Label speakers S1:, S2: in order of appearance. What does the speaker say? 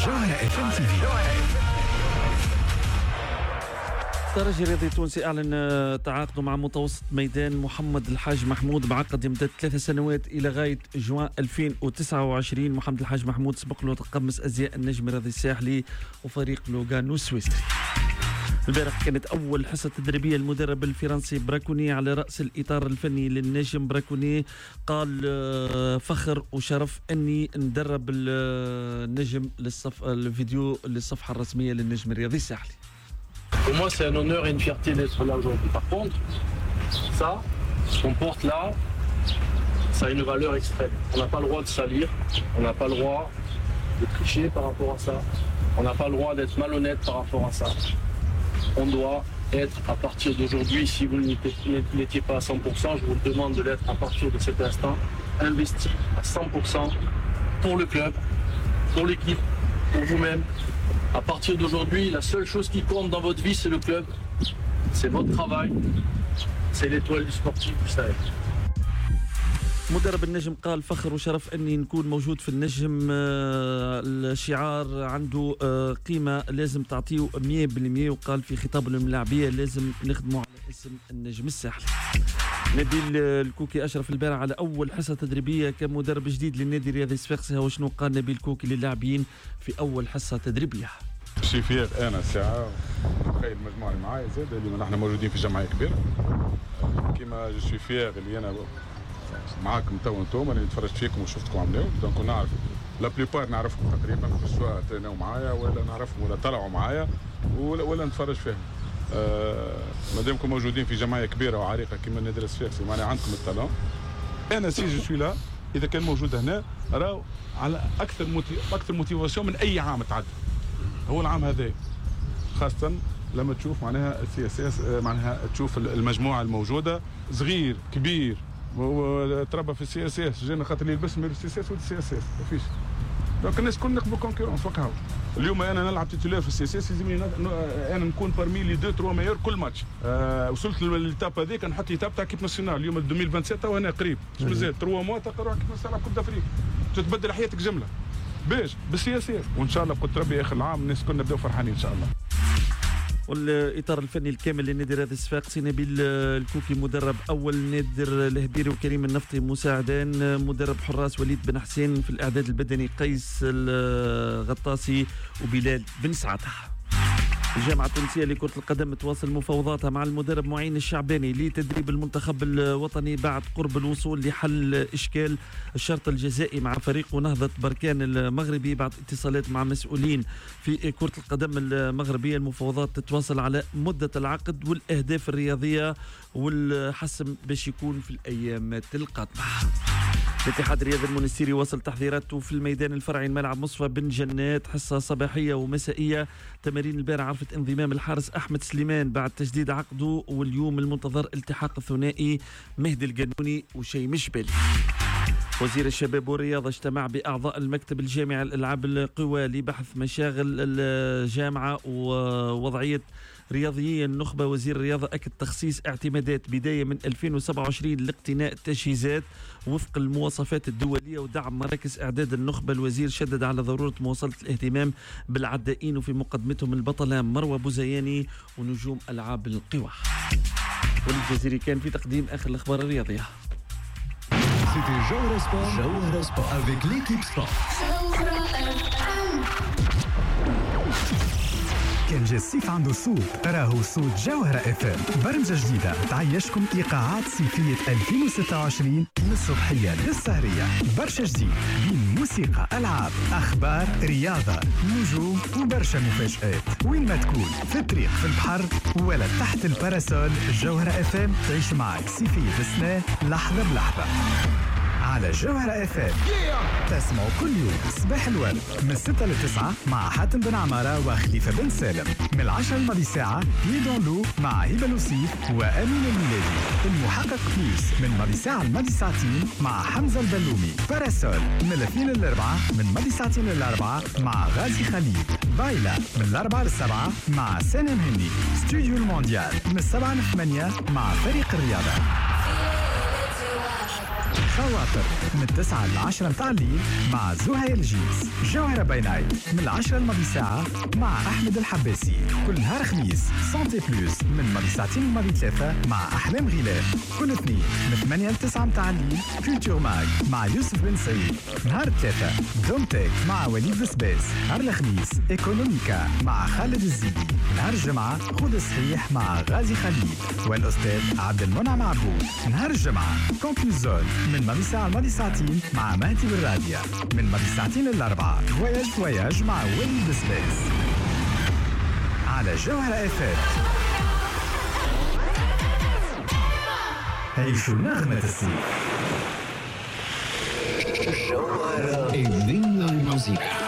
S1: جوهرة FM TV.
S2: الترجي الرياضي التونسي أعلن تعاقده مع متوسط ميدان محمد الحاج محمود بعقد يمتد 3 سنوات إلى غاية جوان 2029. محمد الحاج محمود سبق له تقمص أزياء النجم الرياضي الساحلي وفريق لوغانو السويسري. البارح كانت أول حصة تدريبية المدرب الفرنسي براكوني على رأس الإطار الفني للنجم. براكوني قال فخر وشرف أني ندرب النجم الفيديو للصفحة الرسمية للنجم الرياضي الساحلي.
S3: Pour moi, c'est un honneur et une fierté d'être là aujourd'hui. Par contre, ça, ce qu'on porte là, ça a une valeur extrême. On n'a pas le droit de salir, on n'a pas le droit de tricher par rapport à ça, on n'a pas le droit d'être malhonnête par rapport à ça. On doit être, à partir d'aujourd'hui, si vous n'étiez pas à 100%, je vous demande de l'être à partir de cet instant, investi à 100% pour le club, pour l'équipe, pour vous-même. À partir d'aujourd'hui, la seule chose qui compte dans votre vie, c'est le club, c'est votre travail, c'est l'étoile du sportif, vous savez.
S2: مدرب النجم قال فخر وشرف أني نكون موجود في النجم. الشعار عنده قيمة لازم تعطيه 100%. وقال في خطاب للملاعبية لازم نخدموا على اسم النجم الساحلي. نبيل الكوكي أشرف البارح على أول حصة تدريبية كمدرب جديد للنادي الرياضي الصفاقسي. وشنو قال نبيل الكوكي للاعبين في أول حصة تدريبية؟
S4: شي فيغ أنا ساعة تخيل المجموعة اللي معايا زاد اللي نحن موجودين في جمعية كبيرة كيما جو فيغ اللي أنا معاكم تو انتم اللي تفرجت فيكم وشفتكم عملوا دونك نعرف لا بليبار نعرفكم تقريبا سواء تريناو معايا ولا نعرفهم ولا طلعوا معايا ولا نتفرج فيهم. مادامكم موجودين في جمعيه كبيره وعريقه كما النادي الصفاقسي معناها عندكم التالون. انا سي جو سوي لا اذا كان موجود هنا راهو على اكثر موتيفاسيون من اي عام تعدى. هو العام هذا خاصه لما تشوف معناها السي اس اس معناها تشوف المجموعه الموجوده صغير كبير وتربى في السي اس اس جينا خاطر اللي يلبس ميرو السي اس اس والسي اس اس ما فيش. دونك الناس كل نقبل كونكورونس وكاو. اليوم انا نلعب تيتولير في السي اس اس لازمني انا نكون بارمي لي 2 3 ميور كل ماتش. وصلت للتاب هذيك نحط ايتاب تاع كيب ناسيونال اليوم 2027 وانا قريب مش مازال 3 موا تلقى روحك كيف تلعب كوب دافريك تتبدل حياتك جمله باش بالسي اس اس. وان شاء الله قلت ربي اخر العام الناس كلنا نبداو فرحانين ان شاء الله.
S2: والإطار الفني الكامل للنادي الرياضي الصفاقسي نبيل الكوكي مدرب أول نادر الهبيري وكريم النفطي مساعدان. مدرب حراس وليد بن حسين. في الإعداد البدني قيس الغطاسي وبلال بن سعادة. الجامعة التونسية لكرة القدم تواصل مفاوضاتها مع المدرب معين الشعباني لتدريب المنتخب الوطني بعد قرب الوصول لحل إشكال الشرط الجزائي مع فريق نهضة بركان المغربي. بعد اتصالات مع مسؤولين في كرة القدم المغربية المفاوضات تتواصل على مدة العقد والأهداف الرياضية والحسم باش يكون في الأيام القادمة. الاتحاد الرياضي المنستيري وصل تحضيراته في الميدان الفرعي الملعب مصطفى بن جنات. حصة صباحية ومسائية. تمارين البارح عرفت انضمام الحارس أحمد سليمان بعد تجديد عقده. واليوم المنتظر التحاق الثنائي مهدي القانوني وشيم الجبالي. وزير الشباب والرياضة اجتمع بأعضاء المكتب الجامعي لألعاب القوى لبحث مشاغل الجامعة ووضعية رياضيي النخبة. وزير الرياضة أكد تخصيص اعتمادات بداية من 2027 لاقتناء التجهيزات وفق المواصفات الدولية ودعم مراكز إعداد النخبة. الوزير شدد على ضرورة مواصلة الاهتمام بالعدائين وفي مقدمتهم البطلة مروة بوزياني ونجوم ألعاب القوى. والجزيري كان في تقديم آخر الأخبار الرياضية.
S1: C'était Jawhara Sport avec l'équipe Sport. كان جا الصيف عنده صوت راهو صوت جوهرة اف ام. برمجة جديدة تعيشكم إيقاعات صيفية 2026 من الصبحية للسهرية. برشا جديد بين موسيقى ألعاب أخبار رياضة نجوم وبرشا مفاجآت. وين ما تكون في الطريق في البحر ولا تحت الباراسول جوهرة اف ام تعيش معك صيفية السنة لحظة بلحظة على جوهرة اف ام. تسمعوا كل يوم صباح الورد من 6 ل 9 مع حاتم بن عمارة وخليفة بن سالم. من 10 الماضي ساعة بيدون لو مع هبة لوسيف وأمين الميلادي. المحقق بليس من ماضي ساعة الماضي ساعتين مع حمزة البلومي. باراسول من الاثنين للأربعة من ماضي ساعتين للأربعة مع غازي خليل. بايلا من الأربعة للسبعة مع سالم هني. ستوديو المونديال من 7 ل 8 مع فريق الرياضة. خواطر من 9 ل 10 متاع الليل مع زهير الجيز. جوهرة باي نايت من 10 لماضي ساعة مع أحمد الحباسي. كل نهار خميس سانتي بلوس من ماضي ساعتين لماضي 3 مع أحلام غلال. كل اثنين من 8 ل 9 متاع الليل كولتور ماج مع يوسف بن سعيد. نهار الثلاثاء دومتك مع وليد بسباس. نهار الخميس ايكونوميكا مع خالد الزيدي. نهار الجمعة خذ الصحيح مع غازي خليل والأستاذ عبد المنعم عبود. نهار الجمعة كونكلوزون من ماضي ساعة لماضي ساعتين مع مهدي بالراديو. من ماضي ساعتين للأربعة فواياج مع وليد بسباس على جوهرة FM. عيشوا نغمة الصيف.
S5: جوهرة الموسيقى.